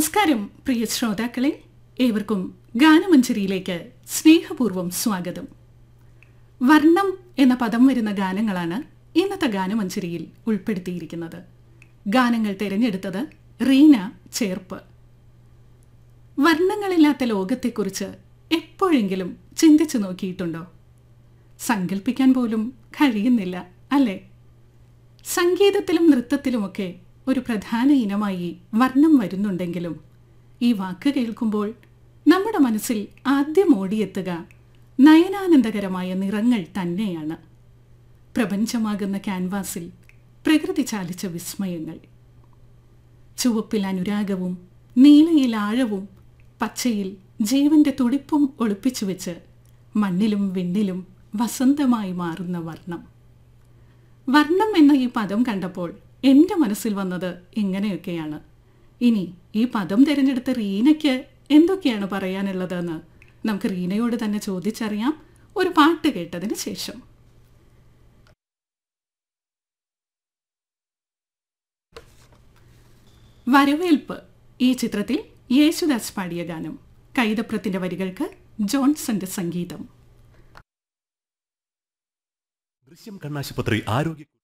നമസ്കാരം പ്രിയ ശ്രോതാക്കളെ, ഏവർക്കും ഗാനമഞ്ജരിയിലേക്ക് സ്നേഹപൂർവ്വം സ്വാഗതം. വർണ്ണം എന്ന പദം വരുന്ന ഗാനങ്ങളാണ് ഇന്നത്തെ ഗാനമഞ്ജരിയിൽ ഉൾപ്പെടുത്തിയിരിക്കുന്നത്. ഗാനങ്ങൾ തിരഞ്ഞെടുത്തത് റീന ചേർപ്പ്. വർണ്ണങ്ങളില്ലാത്ത ലോകത്തെക്കുറിച്ച് എപ്പോഴെങ്കിലും ചിന്തിച്ചു നോക്കിയിട്ടുണ്ടോ? സങ്കല്പിക്കാൻ പോലും കഴിയുന്നില്ല അല്ലേ? സംഗീതത്തിലും നൃത്തത്തിലുമൊക്കെ ഒരു പ്രധാന ഇനമായി വർണ്ണം വരുന്നുണ്ടെങ്കിലും ഈ വാക്ക് കേൾക്കുമ്പോൾ നമ്മുടെ മനസ്സിൽ ആദ്യം ഓടിയെത്തുക നയനാനന്ദകരമായ നിറങ്ങൾ തന്നെയാണ്. പ്രപഞ്ചമാകുന്ന ക്യാൻവാസിൽ പ്രകൃതി ചാലിച്ച വിസ്മയങ്ങൾ. ചുവപ്പിൽ അനുരാഗവും നീലയിൽ ആഴവും പച്ചയിൽ ജീവന്റെ തുടിപ്പും ഒളിപ്പിച്ചു വെച്ച് മണ്ണിലും വിണ്ണിലും വസന്തമായി മാറുന്ന വർണ്ണം. വർണ്ണം എന്ന ഈ പദം കണ്ടപ്പോൾ എൻ്റെ മനസ്സിൽ വന്നത് ഇങ്ങനെയൊക്കെയാണ്. ഇനി ഈ പദം തിരഞ്ഞെടുത്ത റീനയ്ക്ക് എന്തൊക്കെയാണ് പറയാനുള്ളതെന്ന് നമുക്ക് റീനയോട് തന്നെ ചോദിച്ചറിയാം, ഒരു പാട്ട് കേട്ടതിന് ശേഷം. വരവേൽപ്പ് ഈ ചിത്രത്തിൽ യേശുദാസ് പാടിയ ഗാനം. കൈതപ്രത്തിന്റെ വരികൾക്ക് ജോൺസന്റെ സംഗീതം. ദൃശ്യം കണ്ണാശുപത്രി ആരോഗ്യ